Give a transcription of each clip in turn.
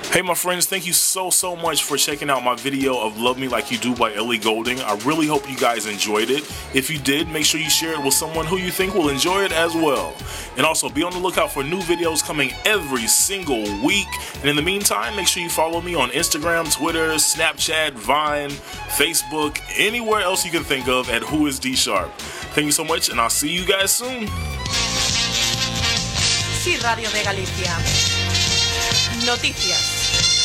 Hey my friends, thank you so much for checking out my video of Love Me Like You Do by Ellie Goulding. I really hope you guys enjoyed it. If you did, make sure you share it with someone who you think will enjoy it as well. And also be on the lookout for new videos coming every single week. And in the meantime, make sure you follow me on Instagram, Twitter, Snapchat, Vine, Facebook, anywhere else you can think of at WhoIsDSharp. Thank you so much and I'll see you guys soon. Sí, Radio de Galicia. Noticias.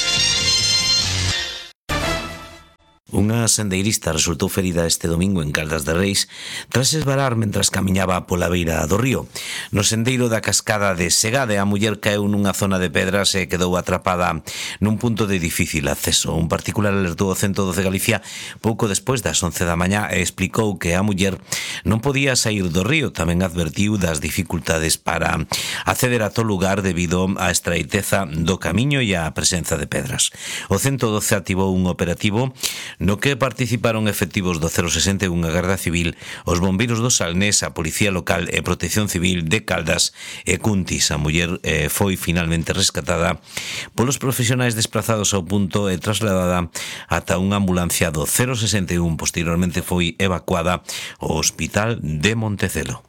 Unha sendeirista resultou ferida este domingo en Caldas de Reis tras esvarar mentras camiñaba pola beira do río. No sendeiro da cascada de Segade, a muller caeu nunha zona de pedras e quedou atrapada nun punto de difícil acceso. Un particular alertou o 112 Galicia pouco despois das 11 da mañá e explicou que a muller non podía sair do río. Tamén advertiu das dificultades para acceder a todo lugar debido á estreiteza do camiño e á presenza de pedras. O 112 activou un operativo no que participaron efectivos do 061 a Garda Civil, os bombeiros do Salnés, a Policía Local e Protección Civil de Caldas e Cuntis. A muller foi finalmente rescatada polos profesionais desplazados ao punto e trasladada ata unha ambulancia do 061. Posteriormente foi evacuada ao Hospital de Montecelo.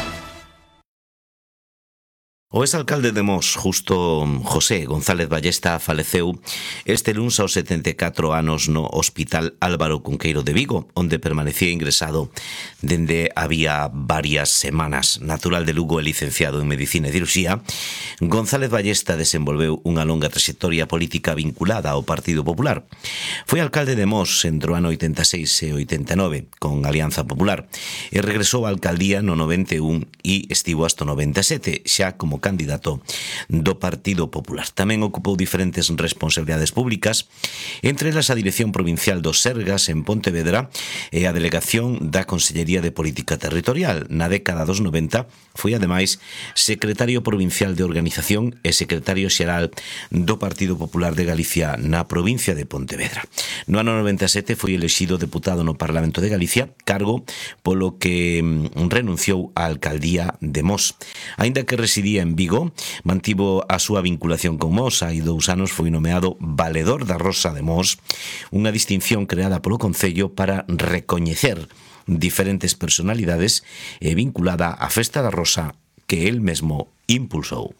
O exalcalde de Mos, Justo José González Ballesta, faleceu este luns aos 74 anos no Hospital Álvaro Cunqueiro de Vigo, onde permanecía ingresado dende había varias semanas. Natural de Lugo e licenciado en Medicina e Cirurxía, González Ballesta desenvolveu unha longa trayectoria política vinculada ao Partido Popular. Foi alcalde de Mos entre o ano 86 e 89 con Alianza Popular e regresou á alcaldía no 91 e estivo hasta o 97, xa como candidato do Partido Popular. Tamén ocupou diferentes responsabilidades públicas, entre elas a Dirección Provincial dos Sergas en Pontevedra e a Delegación da Consellería de Política Territorial. Na década dos 90 foi ademais secretario provincial de Organización e secretario xeral do Partido Popular de Galicia na provincia de Pontevedra. No ano 97 foi elexido deputado no Parlamento de Galicia, cargo polo que renunciou á alcaldía de Mos. Aínda que residía en Vigo, mantivo a súa vinculación con Mos. Hai 2 anos foi nomeado Valedor da Rosa de Mos, unha distinción creada polo Concello para recoñecer diferentes personalidades e vinculada á Festa da Rosa que el mesmo impulsou.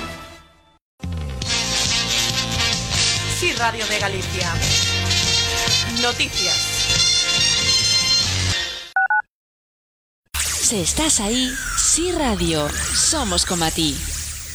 Sí, Radio de Galicia. Noticias. Si estás ahí, Sí Radio, somos como a ti.